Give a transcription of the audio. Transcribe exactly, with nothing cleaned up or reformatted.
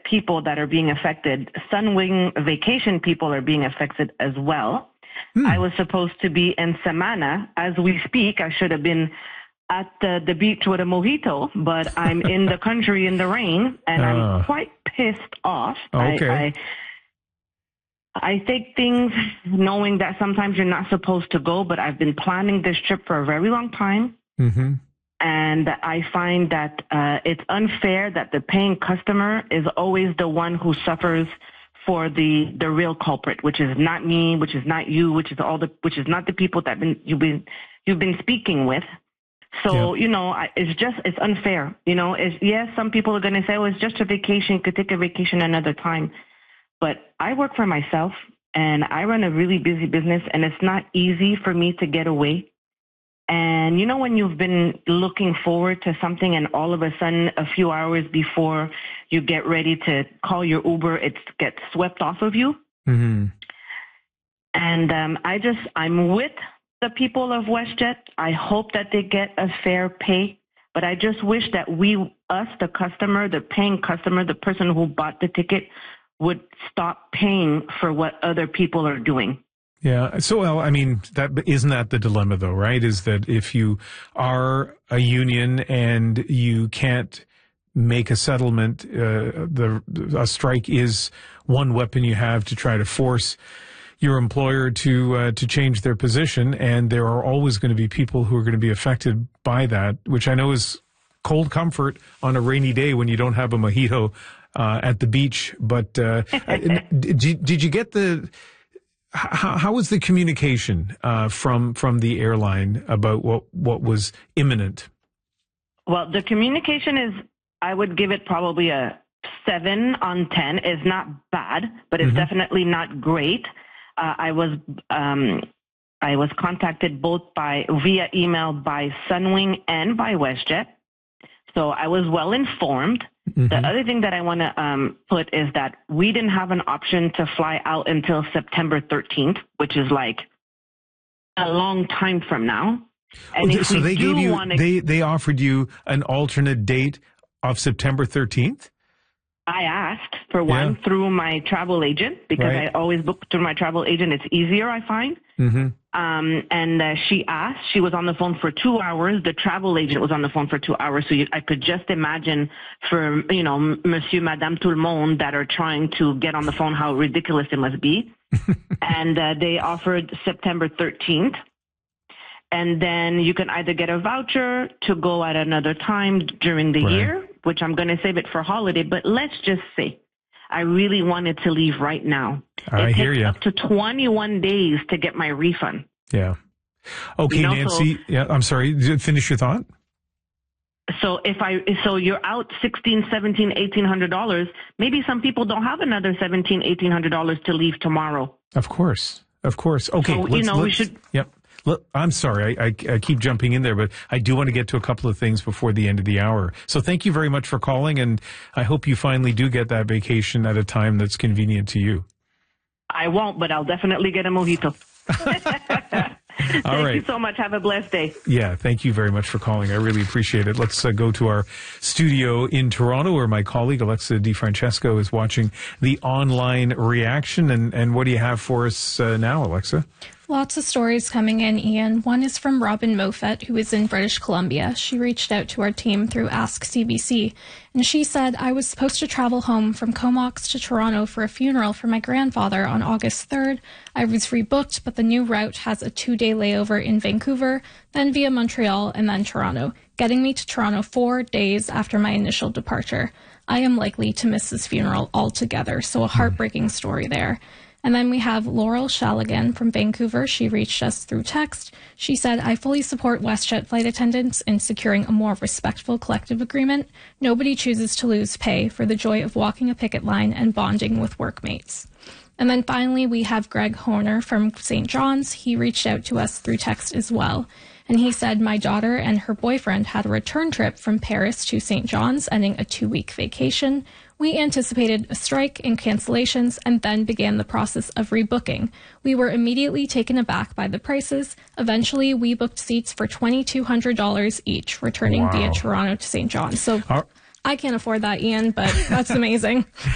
people that are being affected. Sunwing vacation people are being affected as well. Hmm. I was supposed to be in Samana. As we speak, I should have been at the, the beach with a mojito, but I'm in the country in the rain, and uh, I'm quite pissed off. Okay. I, I, I take things knowing that sometimes you're not supposed to go, but I've been planning this trip for a very long time. Mm-hmm. And I find that uh, it's unfair that the paying customer is always the one who suffers for the, the real culprit, which is not me, which is not you, which is all the, which is not the people that been, you've been, you've been speaking with. So, yeah. you know, I, it's just, it's unfair. You know, it's, yes, some people are going to say, oh, it's just a vacation, you could take a vacation another time. But I work for myself and I run a really busy business, and it's not easy for me to get away. And you know, when you've been looking forward to something and all of a sudden a few hours before you get ready to call your Uber, it gets swept off of you. Mm-hmm. And um, I just, I'm with the people of WestJet. I hope that they get a fair pay, but I just wish that we, us, the customer, the paying customer, the person who bought the ticket, would stop paying for what other people are doing. Yeah. So, well, I mean, that isn't that the dilemma, though, right? Is that if you are a union and you can't make a settlement, uh, the a strike is one weapon you have to try to force your employer to uh, to change their position, and there are always going to be people who are going to be affected by that, which I know is cold comfort on a rainy day when you don't have a mojito uh, at the beach. But uh, did did you get the? How, how was the communication uh, from from the airline about what what was imminent? Well, the communication is, I would give it probably a seven on ten. It's not bad, but it's mm-hmm. definitely not great. Uh, I was um, I was contacted both by via email by Sunwing and by WestJet, so I was well informed. Mm-hmm. The other thing that I want to um, put is that we didn't have an option to fly out until September thirteenth, which is like a long time from now. And oh, if so we they do gave you wanna, they they offered you an alternate date of September thirteenth? I asked for one yeah. through my travel agent, because right. I always book through my travel agent. It's easier, I find. Mm-hmm. Um, and uh, she asked, she was on the phone for two hours. The travel agent was on the phone for two hours. So you, I could just imagine for, you know, Monsieur, Madame, tout le monde that are trying to get on the phone, how ridiculous it must be. And uh, they offered September thirteenth. And then you can either get a voucher to go at another time during the right. year, which I'm going to save it for holiday. But let's just say I really wanted to leave right now. I it hear takes you. up to twenty-one days to get my refund. Yeah. Okay, you know, Nancy. So, yeah, I'm sorry. Finish your thought. So if I, so you're out sixteen, seventeen, eighteen hundred dollars. Maybe some people don't have another seventeen, eighteen hundred dollars to leave tomorrow. Of course, of course. Okay, so, let's, you know, let's, we should. Yep. Look, I'm sorry, I, I, I keep jumping in there, but I do want to get to a couple of things before the end of the hour. So thank you very much for calling, and I hope you finally do get that vacation at a time that's convenient to you. I won't, but I'll definitely get a mojito. Thank All right. you so much. Have a blessed day. Yeah, thank you very much for calling. I really appreciate it. Let's uh, go to our studio in Toronto, where my colleague Alexa DiFrancesco is watching the online reaction. And, and what do you have for us uh, now, Alexa? Lots of stories coming in, Ian. One is from Robin Mofet, who is in British Columbia. She reached out to our team through Ask C B C, and she said, I was supposed to travel home from Comox to Toronto for a funeral for my grandfather on August third. I was rebooked, but the new route has a two-day layover in Vancouver, then via Montreal, and then Toronto, getting me to Toronto four days after my initial departure. I am likely to miss this funeral altogether, so a heartbreaking story there. And then we have Laurel Shaligan from Vancouver. She reached us through text. She said, I fully support WestJet flight attendants in securing a more respectful collective agreement. Nobody chooses to lose pay for the joy of walking a picket line and bonding with workmates. And then finally, we have Greg Horner from Saint John's. He reached out to us through text as well. And he said, my daughter and her boyfriend had a return trip from Paris to Saint John's, ending a two-week vacation. We anticipated a strike and cancellations and then began the process of rebooking. We were immediately taken aback by the prices. Eventually, we booked seats for two thousand two hundred dollars each, returning wow. via Toronto to Saint John's. So Our- I can't afford that, Ian, but that's amazing.